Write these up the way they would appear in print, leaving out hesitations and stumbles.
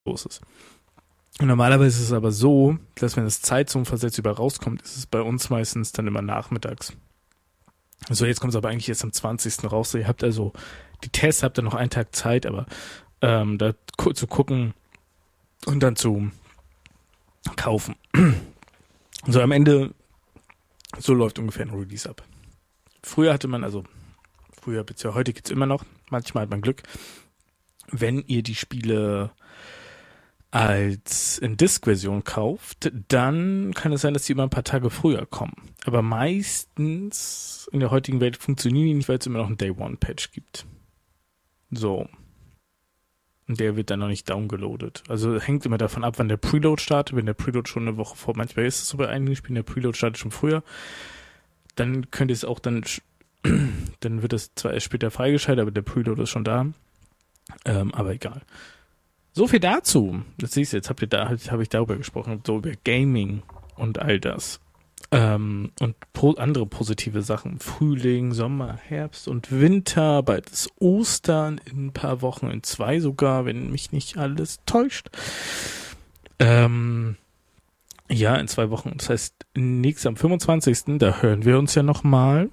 los ist. Und normalerweise ist es aber so, dass wenn das Zeitzonenversetzt über rauskommt, ist es bei uns meistens dann immer nachmittags. So, jetzt kommt es aber eigentlich erst am 20. raus. Ihr habt also die Tests, habt ihr noch einen Tag Zeit, aber da zu gucken und dann zu kaufen. So am Ende, so läuft ungefähr ein Release ab. Früher, beziehungsweise heute geht's immer noch, manchmal hat man Glück, wenn ihr die Spiele als in Disk-Version kauft, dann kann es sein, dass die immer ein paar Tage früher kommen. Aber meistens in der heutigen Welt funktionieren die nicht, weil es immer noch einen Day-One-Patch gibt. So. Und der wird dann noch nicht downgeloadet. Also hängt immer davon ab, wann der Preload startet. Wenn der Preload schon eine Woche vor, manchmal ist es so bei einigen Spielen, der Preload startet schon früher, dann könnt ihr es auch dann wird es zwar erst später freigeschaltet, aber der Preload ist schon da. Aber egal. So viel dazu. Das siehst du, jetzt habe ich darüber gesprochen, so über Gaming und all das. Und andere positive Sachen. Frühling, Sommer, Herbst und Winter, bald ist Ostern, in ein paar Wochen, in 2 sogar, wenn mich nicht alles täuscht. Ja, in 2 Wochen. Das heißt, am 25. Da hören wir uns ja nochmal.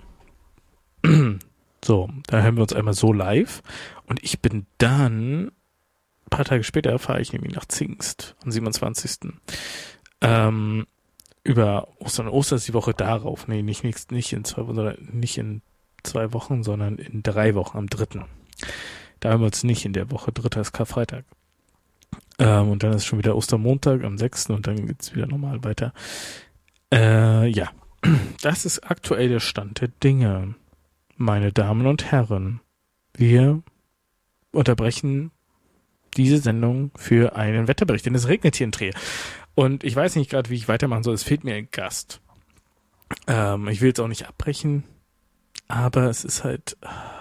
So, da hören wir uns einmal so live. Und ich bin dann, ein paar Tage später, fahre ich nämlich nach Zingst, am 27. Über Ostern. Ostern ist die Woche darauf. Nee, nicht in 2 Wochen, sondern nicht in 2 Wochen, sondern in 3 Wochen, am 3. Da hören wir uns nicht in der Woche. 3. ist Karfreitag. Und dann ist schon wieder Ostermontag am 6. und dann geht's wieder normal weiter. Ja. Das ist aktuell der Stand der Dinge. Meine Damen und Herren, wir unterbrechen diese Sendung für einen Wetterbericht, denn es regnet hier in Trier. Und ich weiß nicht gerade, wie ich weitermachen soll. Es fehlt mir ein Gast. Ich will jetzt auch nicht abbrechen, aber es ist halt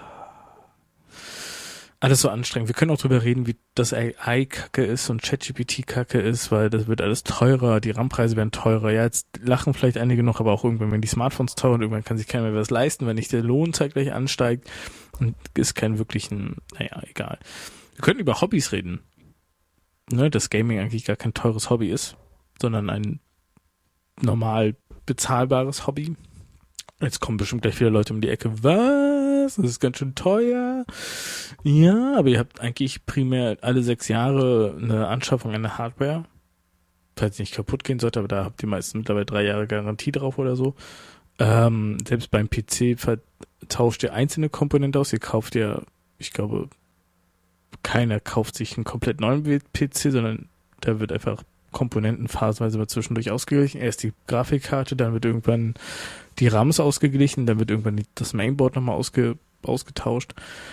alles so anstrengend. Wir können auch drüber reden, wie das AI Kacke ist und ChatGPT Kacke ist, weil das wird alles teurer, die RAM-Preise werden teurer. Ja, jetzt lachen vielleicht einige noch, aber auch irgendwann, wenn die Smartphones teurer und irgendwann kann sich keiner mehr was leisten, wenn nicht der Lohn zeitgleich ansteigt und ist kein wirklichen, egal. Wir könnten über Hobbys reden. Ne, dass Gaming eigentlich gar kein teures Hobby ist, sondern ein normal bezahlbares Hobby. Jetzt kommen bestimmt gleich wieder Leute um die Ecke. Was? Das ist ganz schön teuer. Ja, aber ihr habt eigentlich primär alle 6 Jahre eine Anschaffung einer Hardware. Falls sie nicht kaputt gehen sollte, aber da habt ihr meistens mittlerweile 3 Jahre Garantie drauf oder so. Selbst beim PC tauscht ihr einzelne Komponenten aus. Ihr kauft ja, ich glaube, keiner kauft sich einen komplett neuen PC, sondern da wird einfach Komponenten phasenweise mal zwischendurch ausgeglichen. Erst die Grafikkarte, dann wird irgendwann die RAMs ausgeglichen, dann wird irgendwann das Mainboard nochmal ausgetauscht.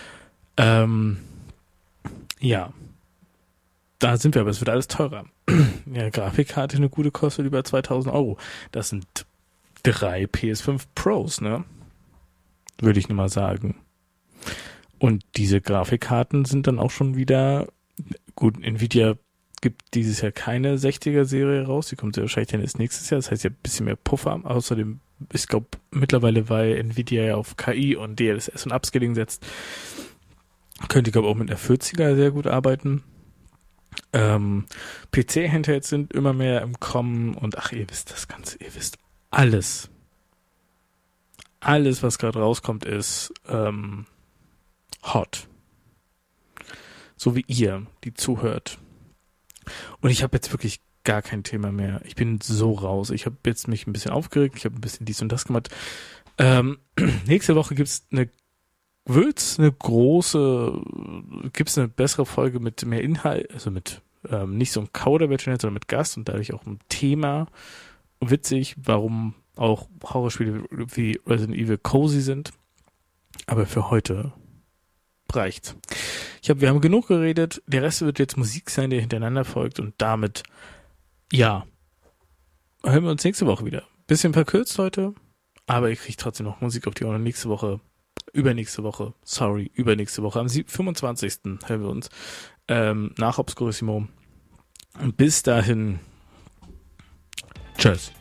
Ja, da sind wir, aber es wird alles teurer. Ja, Grafikkarte, eine gute, kostet über 2.000 Euro. Das sind 3 PS5 Pros, ne? Würde ich nur mal sagen. Und diese Grafikkarten sind dann auch schon wieder, gut, Nvidia gibt dieses Jahr keine 60er-Serie raus, die kommt ja wahrscheinlich dann erst nächstes Jahr, das heißt ja ein bisschen mehr Puffer. Außerdem, ich glaube, mittlerweile, weil Nvidia ja auf KI und DLSS und Upscaling setzt, könnte ich glaube auch mit einer 40er sehr gut arbeiten. PC-Handhelds sind immer mehr im Kommen und ihr wisst das Ganze, ihr wisst alles. Alles, was gerade rauskommt, ist hot. So wie ihr, die zuhört. Und ich habe jetzt wirklich gar kein Thema mehr. Ich bin so raus. Ich habe jetzt mich ein bisschen aufgeregt. Ich habe ein bisschen dies und das gemacht. Nächste Woche gibt's eine bessere Folge mit mehr Inhalt, also mit nicht so ein Kauderwelsch, sondern mit Gast und dadurch auch ein Thema. Witzig, warum auch Horrorspiele wie Resident Evil cozy sind. Aber für heute reicht's. Wir haben genug geredet. Der Rest wird jetzt Musik sein, der hintereinander folgt. Und damit, ja, hören wir uns nächste Woche wieder. Bisschen verkürzt heute, aber ihr kriegt trotzdem noch Musik auf die Ohren. Übernächste Woche, am 25. hören wir uns nach Obscurissimo. Bis dahin, tschüss.